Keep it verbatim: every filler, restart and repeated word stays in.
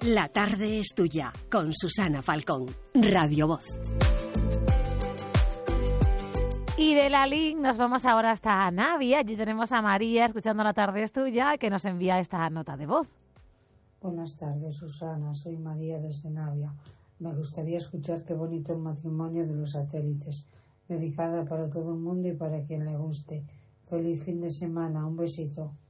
La tarde es tuya, con Susana Falcón, Radio Voz. Y de la link nos vamos ahora hasta Navia. Allí tenemos a María, escuchando La tarde es tuya, que nos envía esta nota de voz. Buenas tardes, Susana. Soy María desde Navia. Me gustaría escuchar Qué bonito el matrimonio de los satélites, dedicada para todo el mundo y para quien le guste. Feliz fin de semana. Un besito.